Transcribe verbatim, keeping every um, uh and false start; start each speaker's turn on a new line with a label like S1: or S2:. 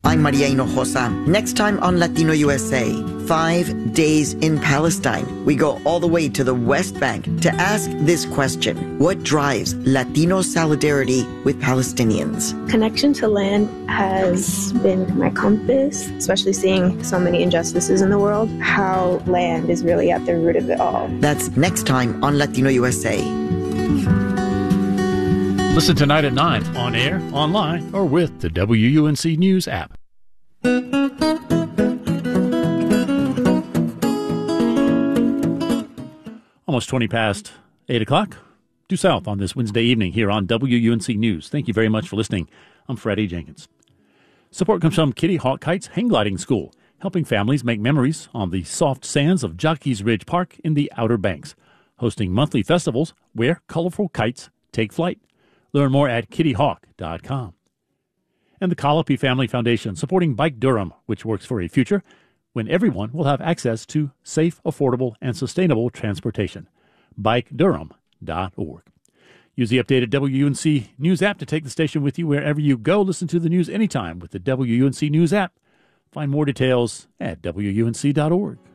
S1: I'm Maria Hinojosa. Next time on Latino U S A, Five Days in Palestine. We go all the way to the West Bank to ask this question: what drives Latino solidarity with Palestinians?
S2: Connection to land has been my compass, especially seeing so many injustices in the world, how land is really at the root of it all.
S1: That's next time on Latino U S A.
S3: Listen tonight at nine, on air, online, or with the W U N C News app. Almost twenty past eight o'clock, due south on this Wednesday evening here on W U N C News. Thank you very much for listening. I'm Freddie Jenkins. Support comes from Kitty Hawk Kites Hang Gliding School, helping families make memories on the soft sands of Jockeys Ridge Park in the Outer Banks, hosting monthly festivals where colorful kites take flight. Learn more at kitty hawk dot com. And the Colopy Family Foundation supporting Bike Durham, which works for a future when everyone will have access to safe, affordable, and sustainable transportation. bike durham dot org. Use the updated W U N C News app to take the station with you wherever you go. Listen to the news anytime with the W U N C News app. Find more details at W U N C dot org.